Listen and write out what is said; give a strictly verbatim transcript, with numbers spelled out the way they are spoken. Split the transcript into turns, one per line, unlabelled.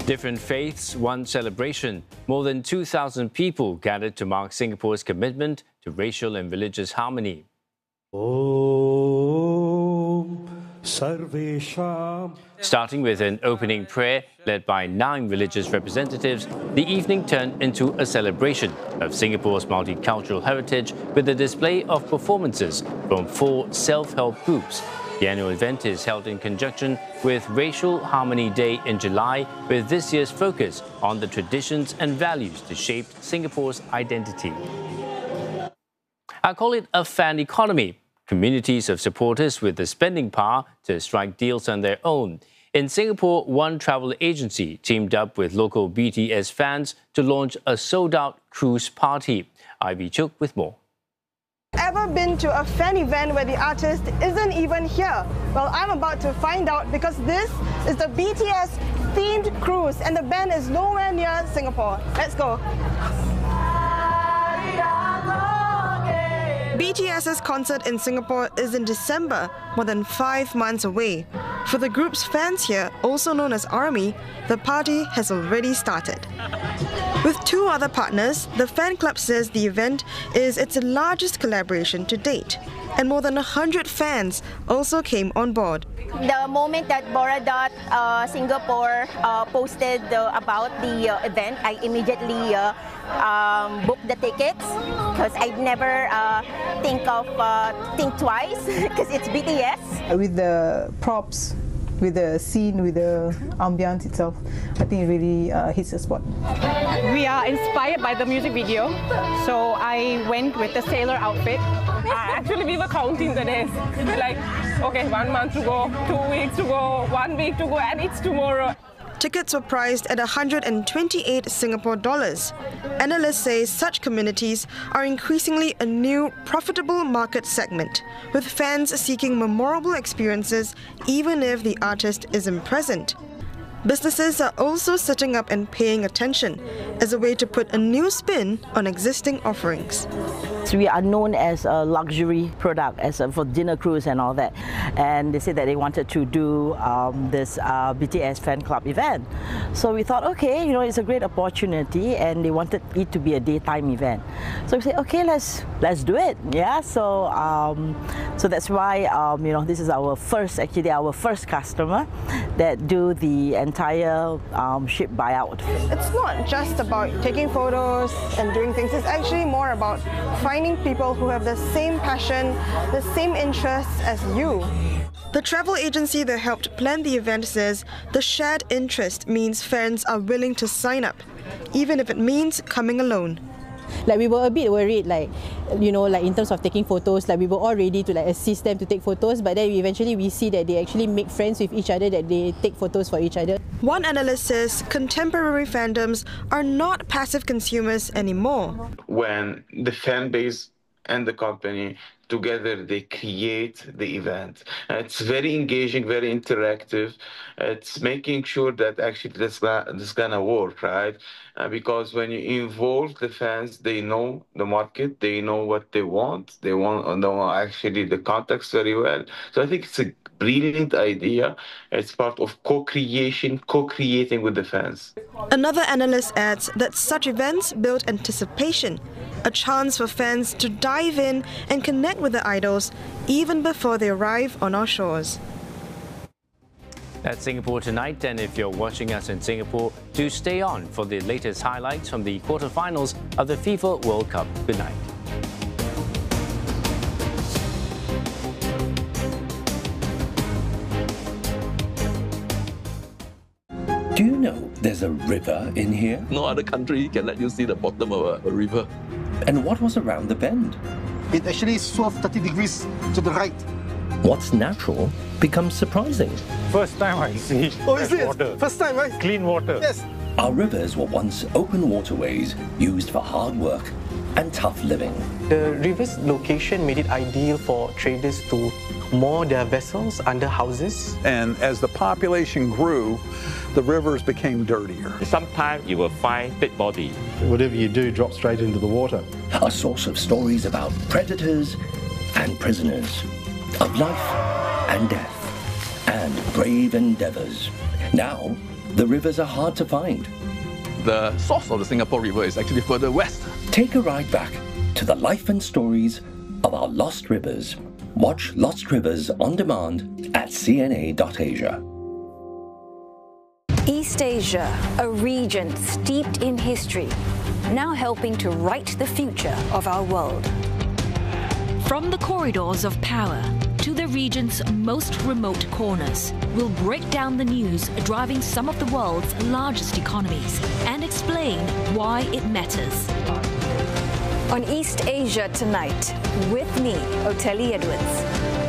Different faiths, one celebration. More than two thousand people gathered to mark Singapore's commitment to racial and religious harmony.
Om Sarvesham.
Starting with an opening prayer led by nine religious representatives, the evening turned into a celebration of Singapore's multicultural heritage with a display of performances from four self-help groups. The annual event is held in conjunction with Racial Harmony Day in July, with this year's focus on the traditions and values that shaped Singapore's identity. I call it a fan economy. Communities of supporters with the spending power to strike deals on their own. In Singapore, one travel agency teamed up with local B T S fans to launch a sold-out cruise party. Ivy Chuk with more.
Ever been to a fan event where the artist isn't even here? Well, I'm about to find out because this is the B T S themed cruise and the band is nowhere near Singapore. Let's go. BTS's concert in Singapore is in December, more than five months away. For the group's fans here, also known as ARMY, the party has already started. With two other partners, the fan club says the event is its largest collaboration to date, and more than one hundred fans also came on board.
The moment that Boradot uh, Singapore uh, posted uh, about the uh, event, I immediately uh, um, booked the tickets because I'd never uh, think of uh, think twice because it's B T S.
With the props, with the scene, with the ambience itself, I think it really uh, hits the spot.
We are inspired by the music video, so I went with the sailor outfit. Uh, actually, we were counting the days. Like, okay, one month to go, two weeks to go, one week to go, and it's tomorrow.
Tickets were priced at one hundred twenty-eight Singapore dollars. Analysts say such communities are increasingly a new, profitable market segment, with fans seeking memorable experiences even if the artist isn't present. Businesses are also sitting up and paying attention as a way to put a new spin on existing offerings.
So we are known as a luxury product, as a, for dinner cruise and all that. And they said that they wanted to do um, this uh, B T S fan club event. So we thought, okay, you know, it's a great opportunity, and they wanted it to be a daytime event. So we said, okay, let's let's do it. Yeah. So um, so that's why um, you know, this is our first, actually our first customer that do the entire um, ship buyout.
It's not just about taking photos and doing things. It's actually more about finding people who have the same passion, the same interests as you. The travel agency that helped plan the event says the shared interest means fans are willing to sign up, even if it means coming alone.
Like, we were a bit worried, like, you know, like in terms of taking photos, like we were all ready to like assist them to take photos, but then eventually we see that they actually make friends with each other, that they take photos for each other.
One analyst says contemporary fandoms are not passive consumers anymore.
When the fan base and the company together, they create the event. It's very engaging, very interactive. It's making sure that actually this is gonna work, right? Uh, because when you involve the fans, they know the market, they know what they want, they want know actually the context very well. So I think it's a brilliant idea. It's part of co-creation, co-creating with the fans.
Another analyst adds that such events build anticipation, a chance for fans to dive in and connect with the idols even before they arrive on our shores.
That's Singapore Tonight, and if you're watching us in Singapore, do stay on for the latest highlights from the quarterfinals of the FIFA World Cup. Good night.
Do you know there's a river in here?
No other country can let you see the bottom of a, a river.
And what was around the bend?
It actually swerved thirty degrees to the right.
What's natural becomes surprising.
First time I see
oh, is it?
water.
First time, right?
Clean water.
Yes.
Our rivers were once open waterways used for hard work and tough living.
The river's location made it ideal for traders to moor their vessels under houses.
And as the population grew, the rivers became dirtier.
Sometimes you will find dead body.
Whatever you do drops straight into the water.
A source of stories about predators and prisoners, of life and death, and brave endeavors. Now, the rivers are hard to find.
The source of the Singapore River is actually further west.
Take a ride back to the life and stories of our lost rivers. Watch Lost Rivers on demand at c n a dot asia.
East Asia, a region steeped in history, now helping to write the future of our world.
From the corridors of power to the region's most remote corners, we'll break down the news driving some of the world's largest economies and explain why it matters.
On East Asia Tonight, with me, Oteli Edwards.